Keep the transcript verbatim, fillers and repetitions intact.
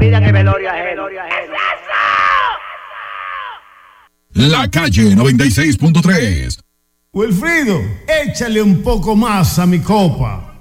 vida en el velorio ajeno. La Calle noventa y seis punto tres. Wilfrido, échale un poco más a mi copa.